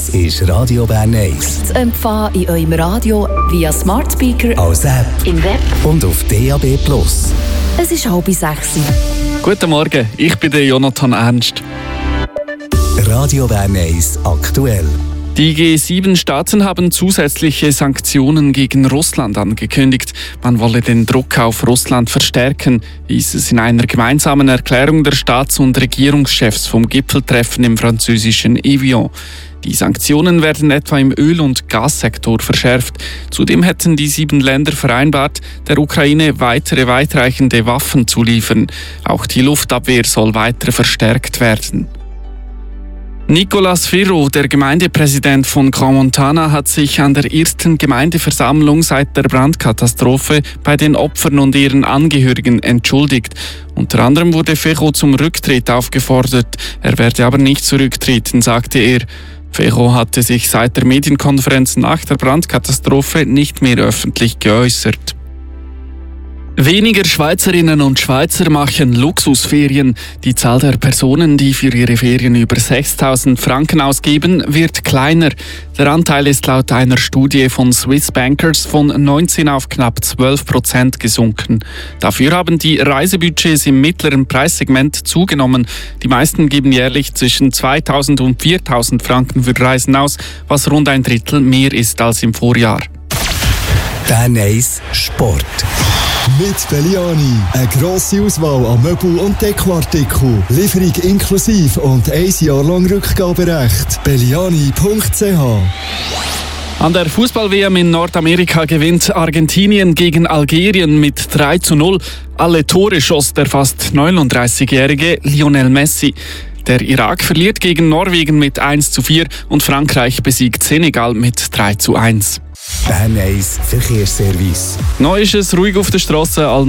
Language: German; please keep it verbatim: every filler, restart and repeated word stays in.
Das ist Radio Bern eins. Zu empfangen in eurem Radio via Smart Speaker, als App im Web und auf D A B Plus. Es ist halb sechs. Guten Morgen, ich bin der Jonathan Ernst. Radio Bern eins aktuell. Die G sieben Staaten haben zusätzliche Sanktionen gegen Russland angekündigt. Man wolle den Druck auf Russland verstärken, hieß es in einer gemeinsamen Erklärung der Staats- und Regierungschefs vom Gipfeltreffen im französischen Evian. Die Sanktionen werden etwa im Öl- und Gassektor verschärft. Zudem hätten die sieben Länder vereinbart, der Ukraine weitere weitreichende Waffen zu liefern. Auch die Luftabwehr soll weiter verstärkt werden. Nicolas Firro, der Gemeindepräsident von Crans-Montana, hat sich an der ersten Gemeindeversammlung seit der Brandkatastrophe bei den Opfern und ihren Angehörigen entschuldigt. Unter anderem wurde Firro zum Rücktritt aufgefordert. Er werde aber nicht zurücktreten, sagte er. Firro hatte sich seit der Medienkonferenz nach der Brandkatastrophe nicht mehr öffentlich geäußert. Weniger Schweizerinnen und Schweizer machen Luxusferien. Die Zahl der Personen, die für ihre Ferien über sechstausend Franken ausgeben, wird kleiner. Der Anteil ist laut einer Studie von Swiss Bankers von neunzehn auf knapp zwölf Prozent gesunken. Dafür haben die Reisebudgets im mittleren Preissegment zugenommen. Die meisten geben jährlich zwischen zweitausend und viertausend Franken für Reisen aus, was rund ein Drittel mehr ist als im Vorjahr. Bern eins Sport. Mit Belliani. Eine grosse Auswahl an Möbel- und Dekoartikeln. Lieferung inklusive und ein Jahr lang Rückgaberecht. belliani punkt c h. An der Fußball-W M in Nordamerika gewinnt Argentinien gegen Algerien mit drei zu null. Alle Tore schoss der fast neununddreißigjährige Lionel Messi. Der Irak verliert gegen Norwegen mit eins zu vier und Frankreich besiegt Senegal mit drei zu eins. Bern eins Verkehrsservice. Neu ist es ruhig auf der Straße.